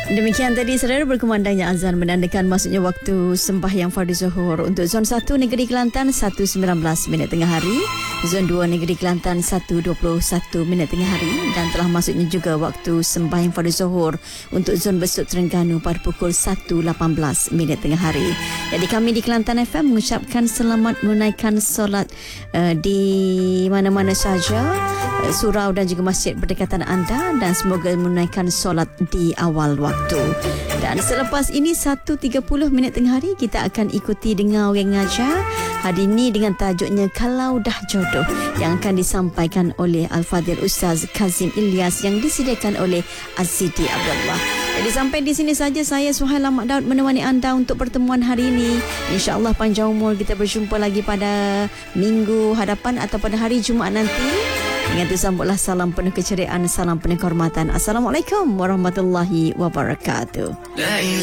Demikian tadi saudara berkumandangnya azan menandakan masuknya waktu sembahyang fardu zuhur untuk zon 1 Negeri Kelantan 1.19 minit tengah hari, zon 2 Negeri Kelantan 1.21 minit tengah hari, dan telah masuknya juga waktu sembahyang fardu zuhur untuk zon Besut Terengganu pada pukul 1.18 minit tengah hari. Jadi kami di Kelantan FM mengucapkan selamat menunaikan solat di mana-mana saja, surau dan juga masjid berdekatan anda, dan semoga menunaikan solat di awal waktu. Dan selepas ini 1.30 minit tengah hari kita akan ikuti dengar yang ngajar hari ini dengan tajuknya Kalau Dah Jodoh yang akan disampaikan oleh Al-Fadhil Ustaz Kazim Ilyas yang disediakan oleh Azidi Abdullah. Jadi sampai di sini saja saya Suhaila Mak Daud menemani anda untuk pertemuan hari ini. InsyaAllah panjang umur, kita berjumpa lagi pada minggu hadapan atau pada hari Jumaat nanti. Dengan itu sambutlah salam penuh keceriaan, salam penuh kehormatan. Assalamualaikum warahmatullahi wabarakatuh.